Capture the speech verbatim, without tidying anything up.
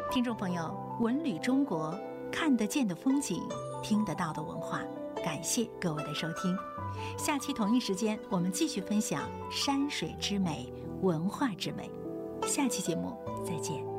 听众朋友，文旅中国，看得见的风景，听得到的文化。感谢各位的收听，下期同一时间我们继续分享山水之美、文化之美。下期节目再见。